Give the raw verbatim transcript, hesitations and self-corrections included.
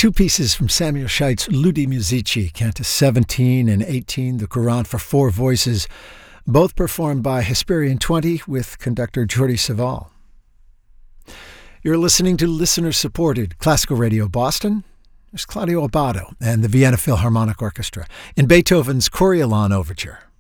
two pieces from Samuel Scheidt's Ludi Musici, Cantus seventeen and eighteen, the Quran for four voices, both performed by Hesperian twenty with conductor Jordi Savall. You're listening to listener-supported Classical Radio Boston. There's Claudio Abbado and the Vienna Philharmonic Orchestra in Beethoven's Coriolan Overture.